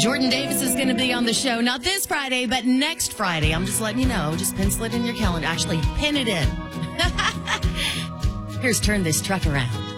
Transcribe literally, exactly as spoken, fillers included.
Jordan Davis is going to be on the show, not this Friday, but next Friday. I'm just letting you know. Just pencil it in your calendar. Actually, pin it in. Here's Turn This Truck Around.